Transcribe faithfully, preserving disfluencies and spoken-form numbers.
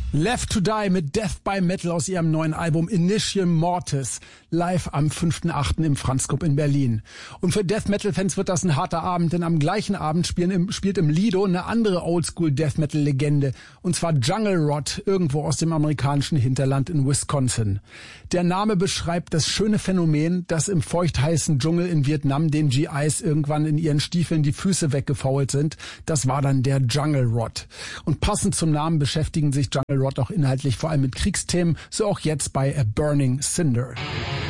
Left to Die mit Death by Metal aus ihrem neuen Album Initial Mortis, live am fünften achten im Franzclub in Berlin. Und für Death Metal Fans wird das ein harter Abend, denn am gleichen Abend spielen im, spielt im Lido eine andere Oldschool Death Metal Legende, und zwar Jungle Rot, irgendwo aus dem amerikanischen Hinterland in Wisconsin. Der Name beschreibt das schöne Phänomen, dass im feuchtheißen Dschungel in Vietnam den G Is irgendwann in ihren Stiefeln die Füße weggefault sind. Das war dann der Jungle Rot. Und passend zum Namen beschäftigen sich Jungle Rot auch inhaltlich vor allem mit Kriegsthemen, so auch jetzt bei A Burning Cinder.